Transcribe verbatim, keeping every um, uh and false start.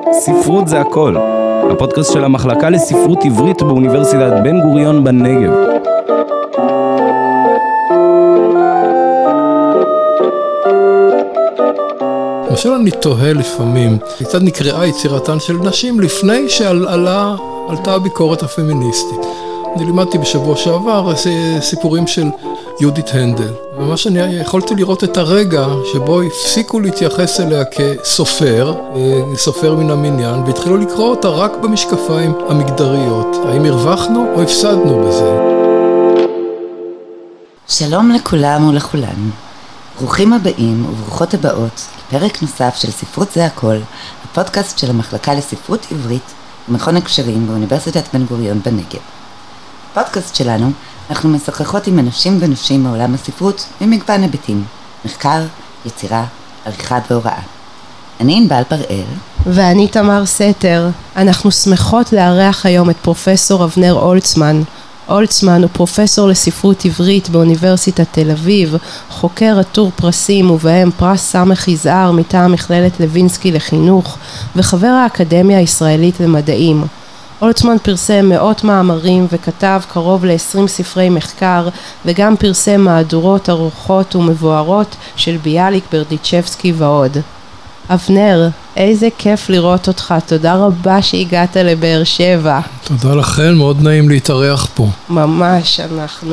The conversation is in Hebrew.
ספרות זה הכל, הפודקאסט של המחלקה לספרות עברית באוניברסיטת בן גוריון בנגב. למשל אני תוהה לפעמים, כיצד נקראה יצירתן של נשים לפני שעלה, עלתה הביקורת הפמיניסטית. אני לימדתי בשבוע שעבר סיפורים של יהודית הנדל, ומה שאני יכולתי לראות את הרגע שבו הפסיקו להתייחס אליה כסופר, סופר מן המניין, והתחילו לקרוא אותה רק במשקפיים המגדריות. האם הרווחנו או הפסדנו בזה? שלום לכולם ולכולן. ברוכים הבאים וברוכות הבאות לפרק נוסף של ספרות זה הכל, הפודקאסט של המחלקה לספרות עברית ומכון הקשרים באוניברסיטת בן גוריון בנגב. בפודקאסט שלנו אנחנו משוחחות עם אנשים ונשים מעולם הספרות ממגוון היבטים, מחקר, יצירה, עריכה והוראה. אני ענבל בראל. ואני תמר סתר. אנחנו שמחות לארח היום את פרופסור אבנר הולצמן. הולצמן הוא פרופסור לספרות עברית באוניברסיטת תל אביב, חוקר עטור פרסים ובהם פרס סמך יזהר מטעם מכללת לוינסקי לחינוך, וחבר האקדמיה הישראלית למדעים. הולצמן פרסם מאות מאמרים וכתב קרוב ל-עשרים ספרי מחקר, וגם פרסם מהדורות ארוכות ומבוארות של ביאליק, ברדיצ'בסקי ועוד. אבנר, איזה כיף לראות אותך, תודה רבה שהגעת לבאר שבע. תודה לכן, מאוד נעים להתארח פה. ממש, אנחנו